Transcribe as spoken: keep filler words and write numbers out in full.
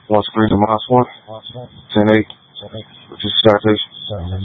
One screen to Moss one. ten eight. Which is citation.